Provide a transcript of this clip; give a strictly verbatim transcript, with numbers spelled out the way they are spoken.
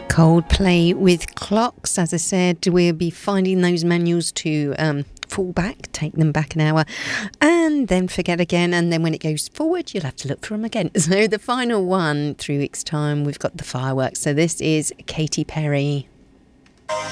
Coldplay with Clocks. As I said, we'll be finding those manuals to um, fall back, take them back an hour, and then forget again. And then when it goes forward, you'll have to look for them again. So the final one, three weeks' time, we've got the fireworks. So this is Katy Perry.